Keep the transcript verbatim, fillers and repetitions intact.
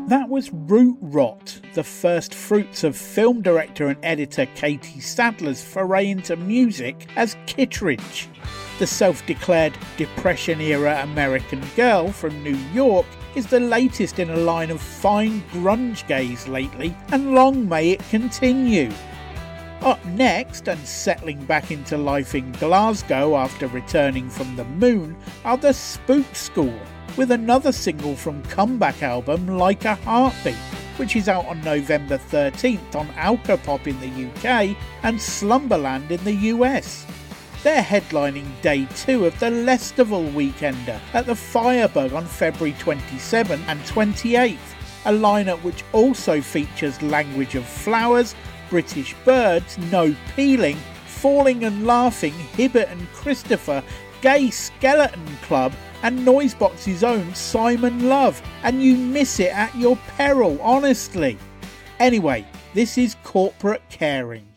That was Root Rot, the first fruits of film director and editor Katie Sadler's foray into music as Kittredge. The self-declared Depression-era American girl from New York is the latest in a line of fine grunge gays lately, and long may it continue. Up next, and settling back into life in Glasgow after returning from the moon, are the Spook School, with another single from comeback album Like a Heartbeat, which is out on November thirteenth on Alcopop in the U K and Slumberland in the U S. They're headlining day two of the Leicesterville Weekender at the Firebug on February twenty-seventh and twenty-eighth, a lineup which also features Language of Flowers, British Birds, No Peeling, Falling and Laughing, Hibbert and Christopher, Gay Skeleton Club and Noisebox's own Simon Love, and you miss it at your peril, honestly. Anyway, this is Corporate Caring.